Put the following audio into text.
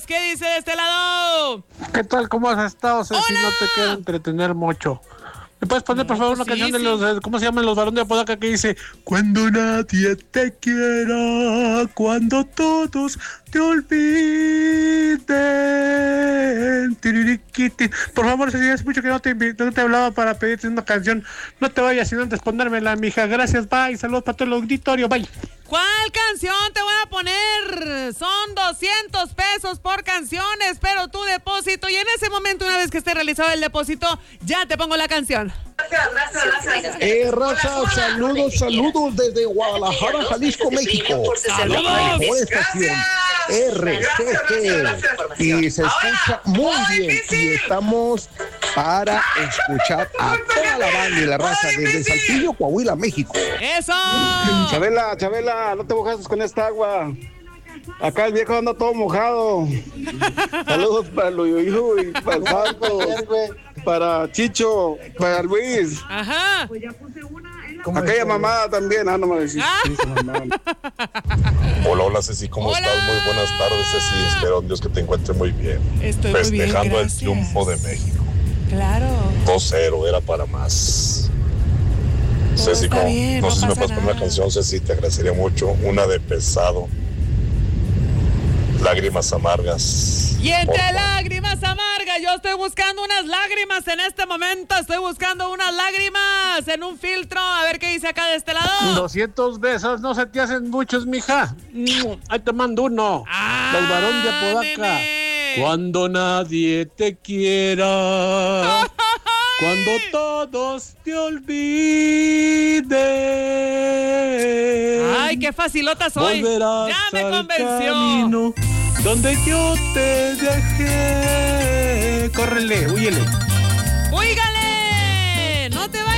¿Qué dice de este lado? ¿Qué tal? ¿Cómo has estado? Ceci? ¡Hola! No te quiero entretener mucho. ¿Me puedes poner, por favor, una canción de los, ¿cómo se llaman los varones de Apodaca que dice: cuando nadie te quiera, cuando todos te olviden? Tiririquiti. Por favor, Ceci, hace mucho que no te hablaba para pedirte una canción. No te vayas sin antes ponérmela, mija. Gracias, bye. Saludos para todo el auditorio, bye. ¿Cuál canción te voy a poner? Son 200 pesos por canción. Espero tu depósito y en ese momento, una vez que esté realizado el depósito, ya te pongo la canción. Gracias. Raza, saludos desde Guadalajara, Jalisco, México. ¡Saludos! La mejor estación, RCG. Y se escucha muy bien. Y estamos para escuchar a toda la banda y la raza desde Saltillo, Coahuila, México. ¡Eso! Chabela, no te mojaste con esta agua. Acá el viejo anda todo mojado. Saludos para el Uyuyuy, y para el Santos, para Chicho, para Luis. Ajá. Aquella mamada también, no me decís. Hola Ceci, ¿cómo estás? Muy buenas tardes, Ceci. Espero en Dios que te encuentres muy bien. Estoy muy bien, festejando el gracias. triunfo de México. Claro. 2-0, era para más. Todo Ceci, está bien, no no sé si me pasa puedes poner nada. una canción, Ceci, te agradecería mucho. Una de Pesado. Lágrimas amargas. Y entre Por favor. lágrimas amargas, yo estoy buscando unas lágrimas en este momento. Estoy buscando unas lágrimas en un filtro. A ver qué dice acá de este lado. 200 besos no se te hacen muchos, mija. Ahí te mando uno. Los varones de Apodaca. Nene. Cuando nadie te quiera, cuando todos te olviden. Ay, qué facilota soy. Volverás Ya me al convenció. camino donde yo te dejé. Córrele, huyele. ¡Úigale!